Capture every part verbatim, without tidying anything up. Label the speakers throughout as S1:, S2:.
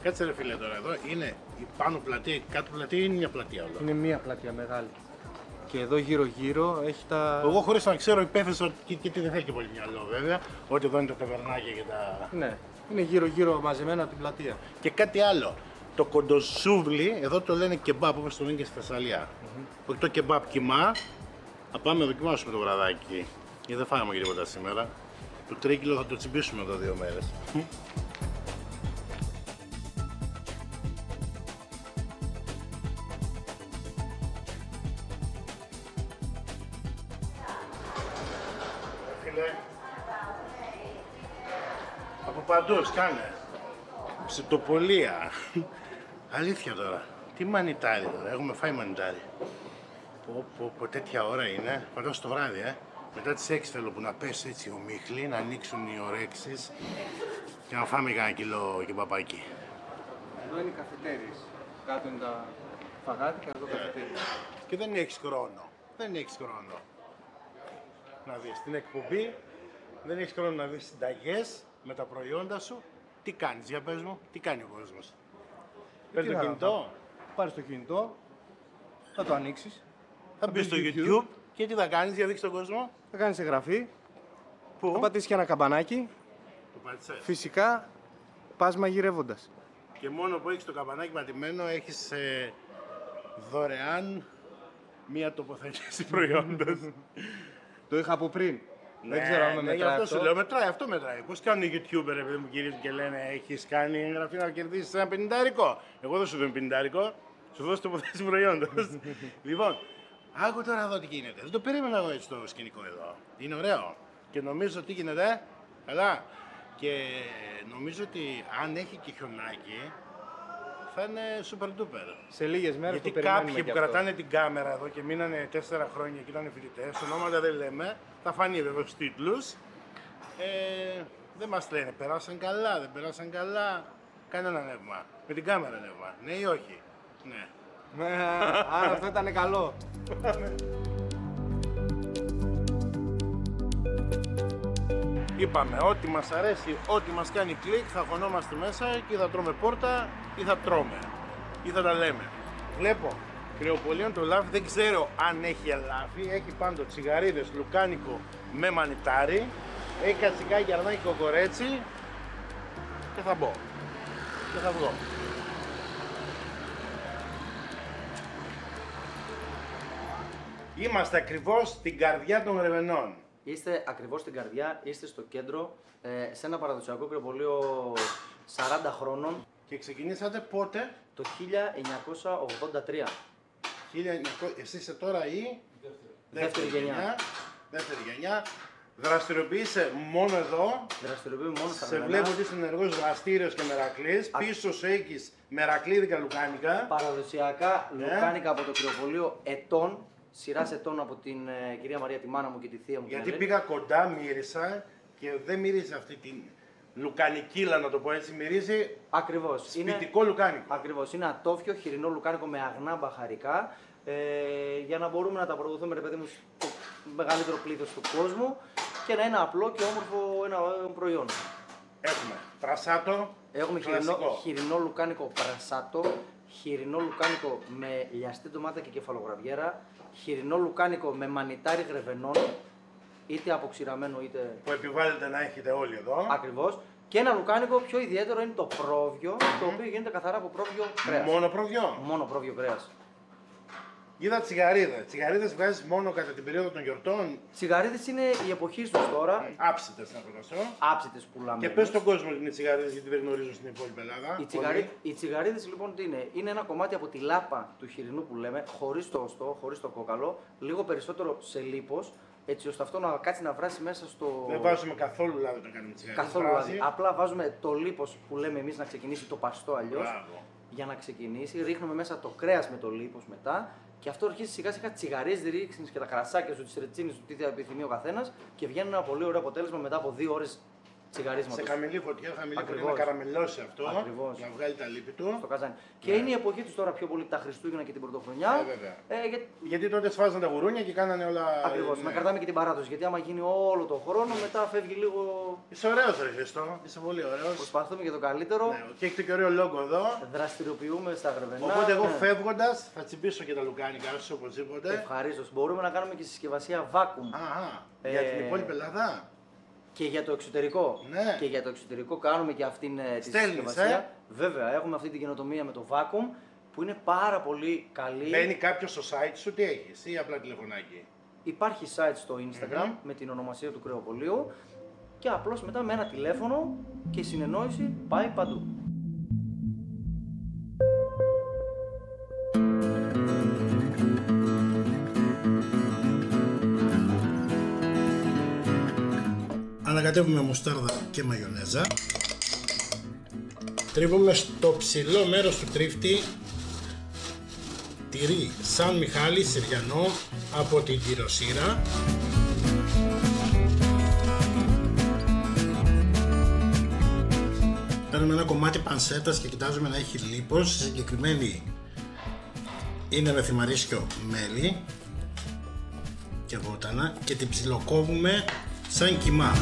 S1: Κάτσε ρε φίλε τώρα εδώ, είναι η πάνω πλατεία, η κάτω πλατεία ή είναι μια πλατεία όλο?
S2: Είναι μία πλατεία μεγάλη. Και εδώ γύρω-γύρω έχει τα.
S1: Εγώ χωρίς να ξέρω υπέθεσα ότι και τι δεν θέλει και πολύ μυαλό βέβαια, ότι εδώ είναι τα ταβερνάκια και τα.
S2: Ναι, είναι γύρω-γύρω μαζεμένα από την πλατεία.
S1: Και κάτι άλλο. Το κοντοσούβλι, εδώ το λένε κεμπάπ όπως το λένε και στη Θεσσαλία. Mm-hmm. Όχι το κεμπάπ κοιμά, θα πάμε να δοκιμάσουμε το βραδάκι. Γιατί δεν φάγαμε και τίποτα σήμερα. Το τρίκυλο θα το τσιμπήσουμε εδώ δύο μέρες. Φίλε, από παντού σκάνε. Ψητοπολία. Αλήθεια τώρα. Τι μανιτάρι τώρα, έχουμε φάει μανιτάρι. Πω, πω, πω, τέτοια ώρα είναι. Φαντάσου το βράδυ, ε. Μετά τις έξι θέλω που να πέσει έτσι ο μίχλη, να ανοίξουν οι ορέξεις και να φάμε κανένα κιλό και παπάκι.
S2: Εδώ είναι οι καφετέριες. Κάτω είναι τα φαγάτικα, εδώ yeah. καφετέριες.
S1: Και δεν έχεις χρόνο. Δεν έχεις χρόνο. Να δεις την εκπομπή, δεν έχεις χρόνο να δεις συνταγές με τα προϊόντα σου. Τι κάνεις, για πες μου, τι κάνει ο κόσμος? Παίρνει το κινητό.
S2: Πάρεις το κινητό, θα το ανοίξεις.
S1: Θα μπεις στο YouTube. YouTube και τι θα κάνεις για να δείξεις τον κόσμο?
S2: Θα κάνεις εγγραφή.
S1: Πού?
S2: Θα πατήσεις και ένα καμπανάκι.
S1: Το πάτησες?
S2: Φυσικά πας μαγειρεύοντας.
S1: Και μόνο που έχεις το καμπανάκι πατημένο έχεις ε, δωρεάν μία τοποθέτηση προϊόντος.
S2: Το είχα από πριν.
S1: Ναι,
S2: δεν ξέρω αν με
S1: ναι,
S2: μετράει
S1: αυτό.
S2: αυτό.
S1: Σου λέω, μετράει, αυτό μετράει. Πώς κάνουν οι YouTuber επειδή μου γυρίζουν και λένε έχεις κάνει εγγραφή να κερδίσεις ένα πενηντάρικο? Εγώ δεν σου δίνω πενηντάρικο, σου δώσω τοποθέτηση προϊόντος. Λοιπόν, άκου τώρα εδώ τι γίνεται. Δεν το περίμενα εγώ έτσι το σκηνικό εδώ. Είναι ωραίο. Και νομίζω τι γίνεται, καλά. Και νομίζω ότι αν έχει και χιονάκι, θα είναι super duper.
S2: Σε λίγες μέρες
S1: Γιατί
S2: το περιμένουμε.
S1: κάποιοι που κρατάνε την κάμερα εδώ και μείνανε τέσσερα χρόνια και ήταν φοιτητές, ονόματα δεν λέμε, θα φανεί βέβαια στους τίτλους. Ε, δεν μας λένε, περάσαν καλά, δεν περάσαν καλά. Κάνε ένα νεύμα. Με την κάμερα νεύμα. Ναι ή όχι? Ναι.
S2: Άρα αυτό ήταν καλό.
S1: Είπαμε, ό,τι μας αρέσει, ό,τι μας κάνει κλικ, θα χωνόμαστε μέσα και θα τρώμε πόρτα ή θα τρώμε ή θα τα λέμε. Βλέπω κρεοπολίων το λάφι, δεν ξέρω αν έχει ελάφι, έχει πάντο τσιγαρίδες, λουκάνικο με μανιτάρι, έχει κατσικάκι, αρνάκι, κοκορέτσι και θα μπω και θα βγω. Είμαστε ακριβώς στην καρδιά των Ρεβενών.
S3: Είστε ακριβώς στην καρδιά, είστε στο κέντρο, ε, σε ένα παραδοσιακό κρεοπολείο σαράντα χρόνων.
S1: Και ξεκινήσατε πότε?
S3: Το χίλια εννιακόσια ογδόντα τρία.
S1: χίλια εννιακόσια... Εσύ είσαι τώρα η
S3: δεύτερη, δεύτερη γενιά. γενιά.
S1: Δεύτερη γενιά. Δραστηριοποιείσαι μόνο εδώ.
S3: Δραστηριοποιούμε μόνο στα
S1: Σε βλέπω ότι είσαι ενεργός, δραστήριος και μερακλής. Α... Πίσω σου έχεις μερακλίδικα λουκάνικα.
S3: Παραδοσιακά ναι. λουκάνικα από το κρεοπολείο ετών. Σειράς ετών από την ε, κυρία Μαρία τη μάνα μου και τη θεία μου.
S1: Γιατί πήγα κοντά, μύρισα και δεν μυρίζει αυτή την λουκανικίλα, να το πω έτσι, μυρίζει
S3: ακριβώς.
S1: σπιτικό
S3: είναι,
S1: λουκάνικο.
S3: Ακριβώς, είναι ατόφιο χοιρινό λουκάνικο με αγνά μπαχαρικά ε, για να μπορούμε να τα προωθούμε ρε παιδί μου στο μεγαλύτερο πλήθος του κόσμου και να είναι απλό και όμορφο ένα προϊόν.
S1: Έχουμε πρασάτο,
S3: έχουμε χοιρινό, χοιρινό λουκάνικο πρασάτο, χοιρινό λουκάνικο με λιαστή ντομάτα και κεφαλογραβιέρα, χοιρινό λουκάνικο με μανιτάρι γρεβενών, είτε αποξηραμένο είτε.
S1: Που επιβάλλεται να έχετε όλοι εδώ.
S3: Ακριβώς. Και ένα λουκάνικο πιο ιδιαίτερο είναι το πρόβιο, mm. το οποίο γίνεται καθαρά από πρόβιο κρέας.
S1: Μόνο πρόβιο.
S3: Μόνο πρόβιο κρέας.
S1: Είδα τσιγαρίδα. Τσιγαρίδες βγάζεις μόνο κατά την περίοδο των γιορτών.
S3: Τσιγαρίδες είναι η εποχή τους τώρα.
S1: Άψητες να φανταστώ.
S3: Άψητες πουλάμε.
S1: Και πες στον κόσμο είναι τσιγαρίδες γιατί δεν γνωρίζω στην υπόλοιπη Ελλάδα.
S3: Οι, τσιγαρί... οι τσιγαρίδες λοιπόν τι είναι? Είναι ένα κομμάτι από τη λάπα του χοιρινού που λέμε, χωρίς το οστό, χωρίς το κόκαλο, λίγο περισσότερο σε λίπος, έτσι ώστε αυτό να κάτσει να βράσει μέσα στο.
S1: Δεν βάζουμε καθόλου λάδι όταν κάνουμε τσιγαρίδες.
S3: Καθόλου λάδι. Απλά βάζουμε το λίπος που λέμε εμείς να ξεκινήσει το παστό αλλιώς. Για να ξεκινήσει, ρίχνουμε μέσα το κρέας με το λίπος μετά και αυτό αρχίζει σιγά σιγά τσιγαρίες, ρίχνεις και τα κρασάκια σου, τις ρετσίνες σου, τι θα επιθυμεί ο καθένας και βγαίνει ένα πολύ ωραίο αποτέλεσμα μετά από δύο ώρες τσιγαρίσματος.
S1: Σε χαμηλή φωτιά, χαμηλή φωτιά,
S3: Ακριβώς.
S1: να καραμελώσει αυτό,
S3: Ακριβώς.
S1: να βγάλει τα λίπη του.
S3: Στο καζάνι.
S1: Ναι.
S3: Και είναι η εποχή του τώρα πιο πολύ τα Χριστούγεννα και την Πρωτοχρονιά.
S1: Ε, βέβαια.
S3: Ε, για...
S1: Γιατί τότε σφάζαν τα γουρούνια και κάνανε όλα.
S3: Ακριβώς,
S1: ναι.
S3: να κρατάμε και την παράδοση. Γιατί άμα γίνει όλο τον χρόνο, μετά φεύγει λίγο.
S1: Είσαι ωραίος ρε Χριστό, είσαι πολύ ωραίος.
S3: Προσπαθούμε για το καλύτερο.
S1: Ναι, και έχετε και ωραίο λόγο εδώ.
S3: Δραστηριοποιούμε στα γρεβενά.
S1: Οπότε εγώ
S3: ναι.
S1: φεύγοντας θα τσιμπήσω και τα λουκάνικα σου οπωσδήποτε.
S3: Ευχαρίστως. Μπορούμε να κάνουμε και συσκευασία vacuum.
S1: Αχα,
S3: Ε,
S1: για την υπόλοιπη Ελλάδα.
S3: Και για το εξωτερικό.
S1: Ναι.
S3: Και για το εξωτερικό κάνουμε και αυτήν ε, τη
S1: Στέλνεις,
S3: συσκευασία.
S1: ε?
S3: Βέβαια, έχουμε αυτή την καινοτομία με το vacuum που είναι πάρα πολύ καλή.
S1: Μπαίνει κάποιο στο site σου, τι έχεις ή απλά τηλεφωνάκι.
S3: Υπάρχει site στο Instagram
S1: Μμμ.
S3: με την ονομασία του κρεοπολίου και απλώς μετά με ένα τηλέφωνο και η συνεννόηση πάει παντού.
S1: Ανακατεύουμε μουστάρδα και μαγιονέζα. Τρίβουμε στο ψηλό μέρος του τρίφτη τυρί Σαν Μιχάλη Συριανό από την τυροσύρα. Παίρνουμε ένα κομμάτι πανσέτας και κοιτάζουμε να έχει λίπος. Συγκεκριμένη είναι με θυμαρίσιο μέλι και βότανα και την ψιλοκόβουμε σαν κιμά.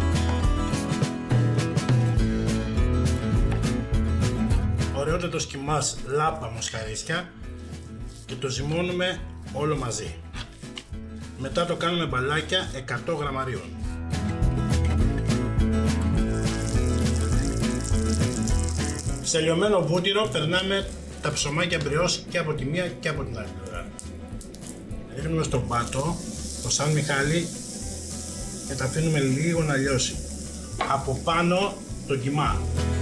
S1: Ωραιότατος κιμάς λάπα μοσχαρίσια και το ζυμώνουμε όλο μαζί. Μετά το κάνουμε μπαλάκια εκατό γραμμαρίων. Σε λιωμένο βούτυρο περνάμε τα ψωμάκια μπριός και από τη μία και από την άλλη πλευρά. Ρίχνουμε στον πάτο το Σαν Μιχάλη και τα αφήνουμε λίγο να λιώσει. Από πάνω το κιμά.